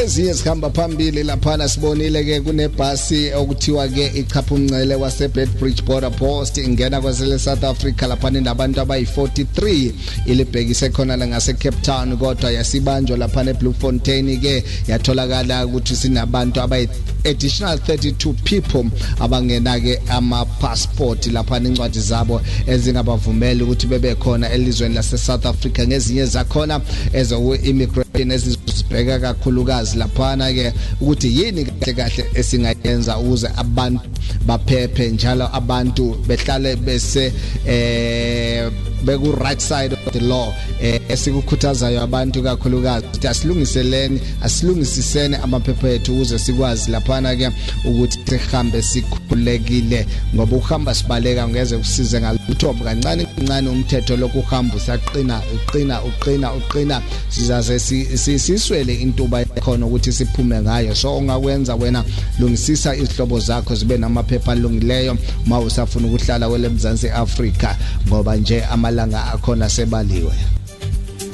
eziye sihamba phambili lapha sibonile ke kunebhasi okuthiwa ke iChaphuncele wase Bedbridge Border Post ingena kwasele South Africa lapha nabantu abayi43 ilibhekise khona la ngase Cape Town kodwa yasibanjwa lapha eBloemfontein ke yatholakala ukuthi sinabantu abayi additional 32 people abangena ke ama passport lapha incwadi zabo ezingabavumela ukuthi bebe khona elizweni lase South Africa ngezinye zakhona ezo immigration ezizibheka kakhulukazi lapha ke ukuthi yini kahle esingayenza ukuze abantu baphephe njalo abantu behlale bese beku right side of the law esikukhuthazayo abantu kakhulukazi ukuthi asilungisisene amaphepha ethu ukuze sikwazi lapha ke ukuthi sihambe sikhulekile ngoba uhamba sibaleka ngeze kusize ngaluthobo kancane umthetho lokuhamba uqina sizaze siswele intuba khona ukuthi siphume ngayo so ongakwenza wena lungisisa izihlobo zakho zibe namaphepha alungileyo uma usafuna ukuhlala kwele Mzansi Africa ngoba nje amalanga akhona sebaliwe.